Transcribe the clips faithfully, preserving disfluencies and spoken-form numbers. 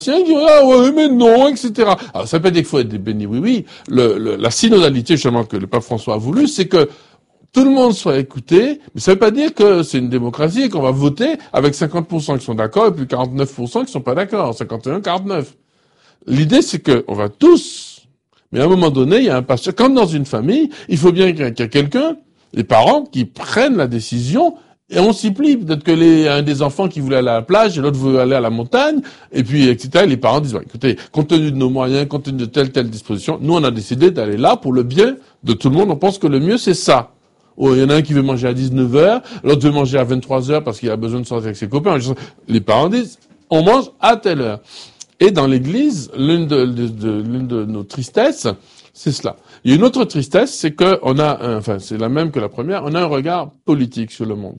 Tiens, qui ah ouais, mais non, et cetera. Alors, ça veut pas dire qu'il faut être des bénis, oui, oui. Le, le, la synodalité, justement, que le pape François a voulu, c'est que tout le monde soit écouté, mais ça veut pas dire que c'est une démocratie et qu'on va voter avec cinquante pour cent qui sont d'accord et puis quarante-neuf pour cent qui sont pas d'accord. cinquante et un, quarante-neuf. L'idée, c'est que on va tous, mais à un moment donné, il y a un pasteur, comme dans une famille, il faut bien qu'il y ait quelqu'un, les parents, qui prennent la décision. Et on s'y plie. Peut-être que les, un des enfants qui voulait aller à la plage et l'autre voulait aller à la montagne. Et puis, et cetera. Et les parents disent, bah, écoutez, compte tenu de nos moyens, compte tenu de telle, telle disposition, nous, on a décidé d'aller là pour le bien de tout le monde. On pense que le mieux, c'est ça. Oh, il y en a un qui veut manger à dix-neuf heures, l'autre veut manger à vingt-trois heures parce qu'il a besoin de sortir avec ses copains. Les parents disent, on mange à telle heure. Et dans l'église, l'une de, de, de, l'une de nos tristesses, c'est cela. Il y a une autre tristesse, c'est que on a, un, enfin, c'est la même que la première, on a un regard politique sur le monde.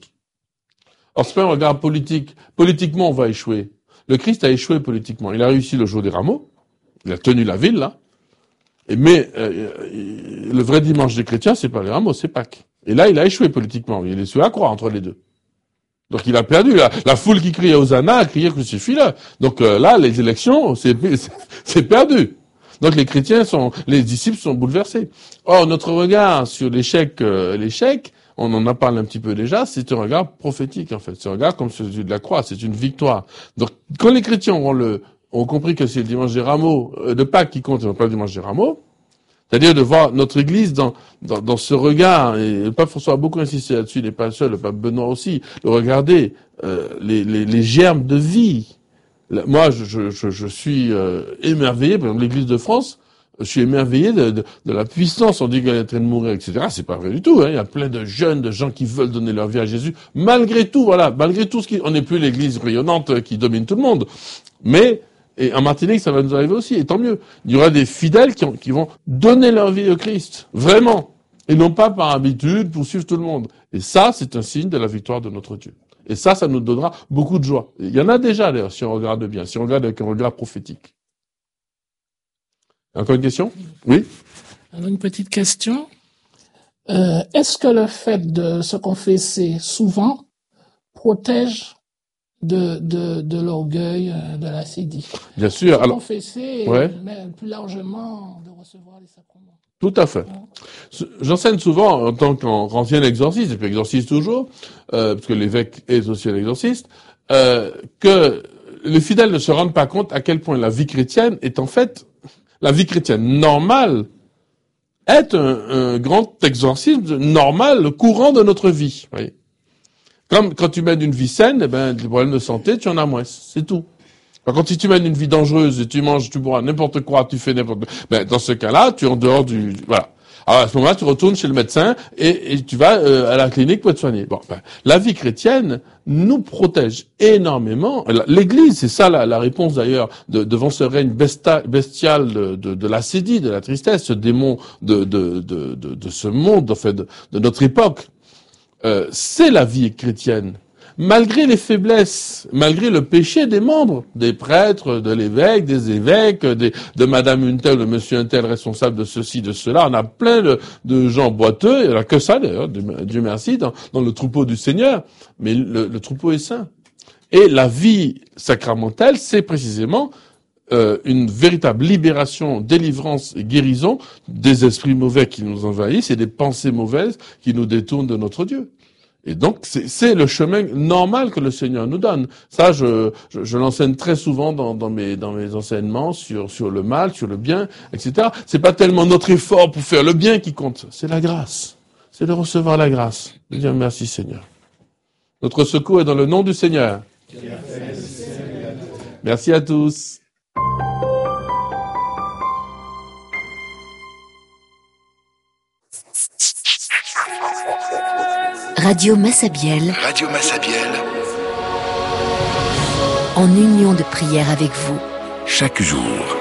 Alors, c'est pas un regard politique. Politiquement, on va échouer. Le Christ a échoué politiquement. Il a réussi le jour des rameaux. Il a tenu la ville, là. Et, mais euh, le vrai dimanche des chrétiens, c'est pas les rameaux, c'est Pâques. Et là, il a échoué politiquement. Il est sous la croix entre les deux. Donc, il a perdu. La, la foule qui criait Hosanna a crié crucifie-le. Donc euh, là, les élections, c'est, c'est perdu. Donc, les chrétiens sont, les disciples sont bouleversés. Or, notre regard sur l'échec, euh, l'échec, on en a parlé un petit peu déjà, c'est un regard prophétique, en fait. C'est un regard comme celui de la croix, c'est une victoire. Donc, quand les chrétiens ont le, ont compris que c'est le dimanche des rameaux, euh, de Pâques qui compte, et non pas le dimanche des rameaux, c'est-à-dire de voir notre église dans, dans, dans ce regard, et le pape François a beaucoup insisté là-dessus, il n'est pas le seul, le pape Benoît aussi, de regarder, euh, les, les, les germes de vie. Moi, je, je, je suis, euh, émerveillé, par exemple, l'église de France, je suis émerveillé de, de, de la puissance. On dit qu'elle est en train de mourir, et cetera. C'est pas vrai du tout. Hein. Il y a plein de jeunes, de gens qui veulent donner leur vie à Jésus. Malgré tout, voilà, malgré tout, ce qui, on n'est plus l'église rayonnante qui domine tout le monde. Mais et en Martinique, ça va nous arriver aussi. Et tant mieux. Il y aura des fidèles qui, ont, qui vont donner leur vie au Christ, vraiment, et non pas par habitude pour suivre tout le monde. Et ça, c'est un signe de la victoire de notre Dieu. Et ça, ça nous donnera beaucoup de joie. Il y en a déjà, d'ailleurs, si on regarde bien, si on regarde avec un regard prophétique. Encore une question? Oui? Alors, une petite question. Euh, est-ce que le fait de se confesser souvent protège de, de, de l'orgueil, de la sédie? Bien sûr. Se Alors, confesser, ouais. mais plus largement de recevoir les sacrements. Tout à fait. Ouais. J'enseigne souvent en tant qu'ancien exorciste, et puis exorciste toujours, euh, parce que l'évêque est aussi un exorciste, euh, que les fidèles ne se rendent pas compte à quel point la vie chrétienne est en fait la vie chrétienne normale est un, un grand exorcisme normal, courant de notre vie. Oui. Comme quand tu mènes une vie saine, eh ben, des problèmes de santé, tu en as moins. C'est tout. Par contre, si tu mènes une vie dangereuse et tu manges, tu bois n'importe quoi, tu fais n'importe quoi, ben, dans ce cas-là, tu es en dehors du, voilà. Alors, à ce moment-là, tu retournes chez le médecin et, et tu vas euh, à la clinique pour te soigner. Bon, ben, la vie chrétienne nous protège énormément. L'Église, c'est ça la, la réponse d'ailleurs, de, devant ce règne besta, bestial de, de, de la sédie, de la tristesse, ce démon de, de, de, de, de ce monde, en fait, de, de notre époque. Euh, c'est la vie chrétienne. Malgré les faiblesses, malgré le péché des membres, des prêtres, de l'évêque, des évêques, des, de madame une telle, de monsieur un tel responsable de ceci, de cela, on a plein de, de gens boiteux, il n'y en a que ça d'ailleurs, Dieu merci, dans, dans le troupeau du Seigneur, mais le, le troupeau est saint. Et la vie sacramentelle, c'est précisément euh, une véritable libération, délivrance et guérison des esprits mauvais qui nous envahissent et des pensées mauvaises qui nous détournent de notre Dieu. Et donc, c'est, c'est le chemin normal que le Seigneur nous donne. Ça, je, je, je l'enseigne très souvent dans, dans mes, dans mes enseignements sur, sur le mal, sur le bien, et cetera. C'est pas tellement notre effort pour faire le bien qui compte. C'est la grâce. C'est de recevoir la grâce. De dire merci Seigneur. Notre secours est dans le nom du Seigneur. Merci à tous. Radio Massabielle. Radio Massabielle. En union de prière avec vous. Chaque jour.